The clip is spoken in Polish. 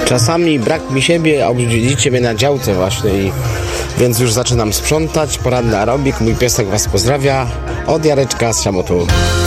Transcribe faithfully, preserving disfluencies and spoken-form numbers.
Czasami brak mi siebie, a widzicie mnie na działce właśnie, i więc już zaczynam sprzątać. Poranny aerobik, mój piesek was pozdrawia. Od Jareczka z Szamotu.